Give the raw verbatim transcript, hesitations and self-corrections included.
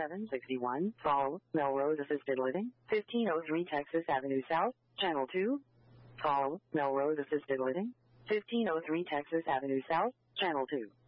seven sixty-one, Fall, Melrose Assisted Living, fifteen oh three Texas Avenue South, Channel two. Fall, Melrose Assisted Living, fifteen oh three Texas Avenue South, Channel two.